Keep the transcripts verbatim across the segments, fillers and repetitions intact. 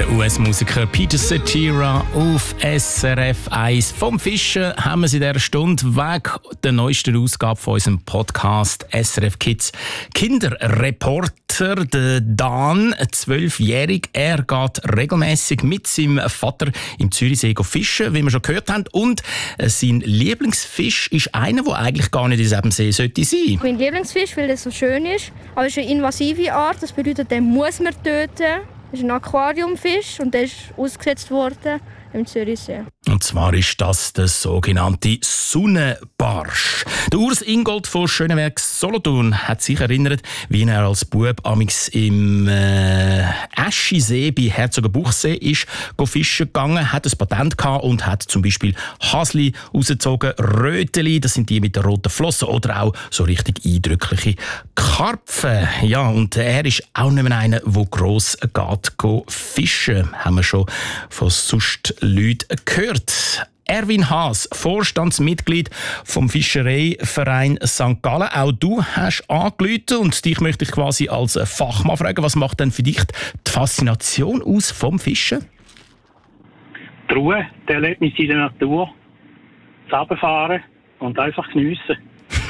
Der U S-Musiker Peter Cetera auf S R F eins. Vom Fischen haben wir es in dieser Stunde wegen der neuesten Ausgabe von unserem Podcast S R F Kids Kinderreporter. Der Dan, zwölfjährig, er geht regelmäßig mit seinem Vater im Zürichsee fischen, wie wir schon gehört haben. Und sein Lieblingsfisch ist einer, der eigentlich gar nicht in diesem See sollte sein. Mein Lieblingsfisch, weil er so schön ist, aber es ist eine invasive Art. Das bedeutet, den muss man töten. Das ist ein Aquariumfisch und der ist ausgesetzt worden im Zürichsee. Und zwar ist das der sogenannte Sonnenbarsch. Der Urs Ingold von Schöneberg Solothurn hat sich erinnert, wie er als Bub amix im äh, Eschisee bei Herzogenbuchsee ist fischen gegangen, hat ein Patent gehabt und hat zum Beispiel Hasli rausgezogen, Röteli, das sind die mit den roten Flossen, oder auch so richtig eindrückliche Karpfen. Ja, und er ist auch nicht mehr einer, der gross geht fischen. Haben wir schon von sonst Leuten gehört. Erwin Haas, Vorstandsmitglied vom Fischereiverein Sankt Gallen. Auch du hast angerufen und dich möchte ich quasi als Fachmann fragen, was macht denn für dich die Faszination aus vom Fischen? Die Ruhe, die Erlebnis in der Natur, das Runterfahren und einfach geniessen.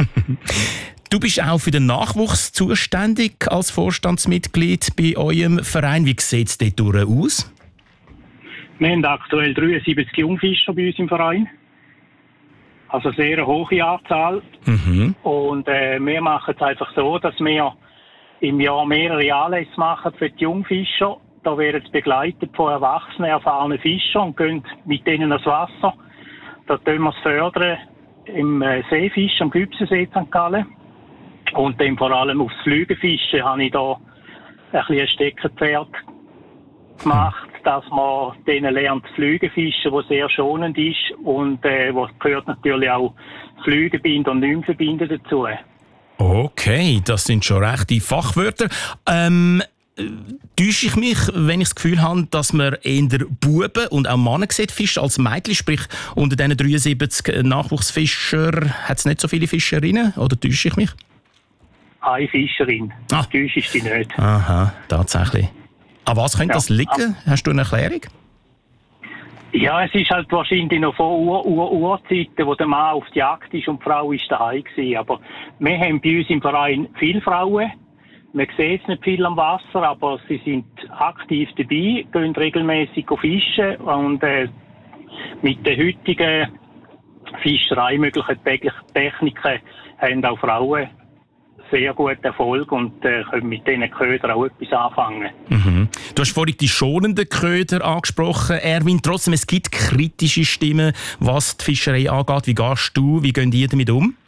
Du bist auch für den Nachwuchs zuständig als Vorstandsmitglied bei eurem Verein. Wie sieht es dort aus? Wir haben aktuell dreiundsiebzig Jungfischer bei uns im Verein. Also sehr eine hohe Anzahl. Mhm. Und äh, wir machen es einfach so, dass wir im Jahr mehrere Anlässe machen für die Jungfischer. Da werden sie begleitet von erwachsenen, erfahrenen Fischern und gehen mit denen ans Wasser. Da tun wir es fördern im äh, Seefisch am Gübsensee Sankt Gallen. Und dann vor allem aufs Flügelfischen habe ich da ein bisschen ein Steckenpferd gemacht, dass man denen lernt Flüge fischen, was sehr schonend ist und äh, was gehört natürlich auch Flügebinden und Nymphenbinden dazu. Okay, das sind schon rechte Fachwörter. Ähm, täusche ich mich, wenn ich das Gefühl habe, dass man eher Buben und auch Männer sieht, Fische als Mädchen, sprich unter diesen dreiundsiebzig Nachwuchsfischer hat es nicht so viele Fischerinnen, oder täusche ich mich? Eine Fischerin, ah. täusche ich dich nicht. Aha, tatsächlich. An was könnte ja. das liegen? Hast du eine Erklärung? Ja, es ist halt wahrscheinlich noch vor Ur-Ur-Urzeiten, wo der Mann auf die Jagd ist und die Frau ist daheim gewesen. Aber wir haben bei uns im Verein viele Frauen. Man sieht es nicht viel am Wasser, aber sie sind aktiv dabei, gehen regelmäßig fischen und äh, mit den heutigen Fischereimöglichen Techniken haben auch Frauen sehr guten Erfolg und äh, können mit diesen Ködern auch etwas anfangen. Mhm. Du hast vorhin die schonenden Köder angesprochen, Erwin. Trotzdem, es gibt kritische Stimmen, was die Fischerei angeht. Wie gehst du, wie gehen die damit um?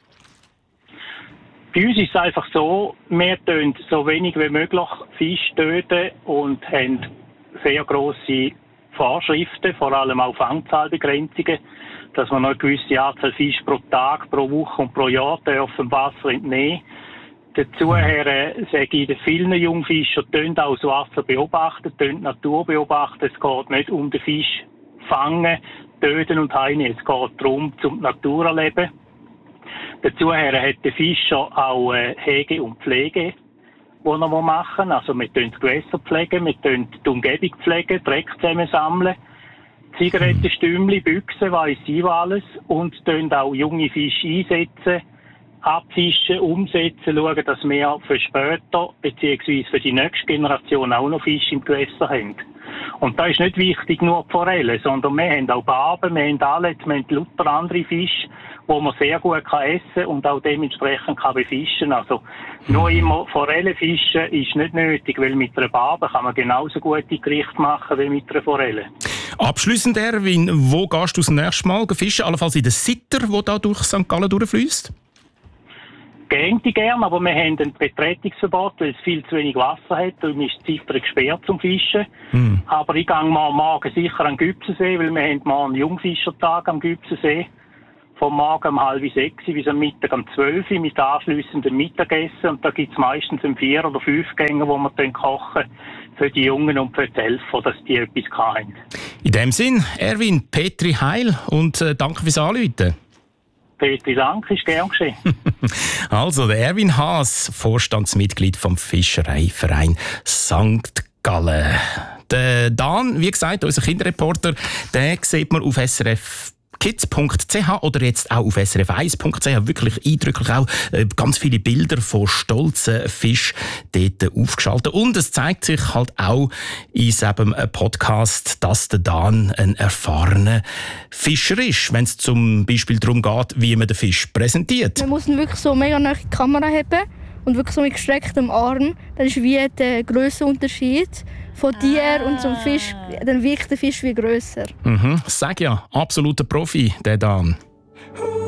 Bei uns ist es einfach so, wir töten so wenig wie möglich Fisch töten und haben sehr grosse Vorschriften, vor allem auch Fangzahlbegrenzungen, dass man noch eine gewisse Anzahl Fisch pro Tag, pro Woche und pro Jahr dürfen Wasser entnehmen. Dazu her sage ich, dass viele Jungfischer auch das Wasser beobachten, die Natur beobachten. Es geht nicht um den Fisch fangen, töten und heimnehmen. Es geht darum, zum die Natur erleben. Dazu her hat der Fischer auch äh, Hege und Pflege, die er machen muss. Also wir pflegen das Gewässer, pflegen, wir pflegen die Umgebung, pflegen, Dreck zusammensammeln, Zigarettenstümmli, Büchsen, weiss ich alles und auch junge Fische einsetzen, abfischen, umsetzen, schauen, dass wir für später bzw. für die nächste Generation auch noch Fische im Gewässer haben. Und da ist nicht wichtig nur die Forellen, sondern wir haben auch Barben, wir haben alle, wir haben lauter andere Fische, die man sehr gut kann essen und auch dementsprechend kann befischen. Also nur immer Forellen fischen ist nicht nötig, weil mit einer Barbe kann man genauso gute Gerichte machen wie mit einer Forelle. Abschliessend, Erwin, wo gehst du das nächste Mal fischen? Allenfalls in den Sitter, der da durch Sankt Gallen durchfließt? Gehen die gerne, aber wir haben ein Betretungsverbot, weil es viel zu wenig Wasser hat. Darum ist die Ziffer gesperrt zum Fischen. Mm. Aber ich gehe mal morgen sicher an den Gübsensee, weil wir haben morgen einen Jungfischertag am Gübsensee. Vom Morgen um halb sechs bis am Mittag um zwölf Uhr mit anschliessendem Mittagessen. Und da gibt es meistens um vier oder fünf Gänge, wo wir dann kochen für die Jungen und für die Helfer, dass die etwas haben. In dem Sinn, Erwin, Petri Heil und äh, danke fürs Anrufen. Petri, danke, ist gern geschehen. Also, der Erwin Haas, Vorstandsmitglied vom Fischereiverein Sankt Gallen. Der Dan, wie gesagt, unser Kinderreporter, den sieht man auf S R F kids punkt c h oder jetzt auch auf S R F eins punkt c h. Wirklich eindrücklich auch äh, ganz viele Bilder von stolzen Fischen dort aufgeschaltet. Und es zeigt sich halt auch in diesem Podcast, dass der Dan ein erfahrener Fischer ist, wenn es zum Beispiel darum geht, wie man den Fisch präsentiert. Man muss ihn wirklich so mega nahe in die Kamera haben und wirklich so mit gestrecktem Arm. Dann ist wie der Grössenunterschied von dir ah. und zum Fisch, dann wirkt der Fisch wie grösser. Mhm, sag ja, absoluter Profi, der Dan.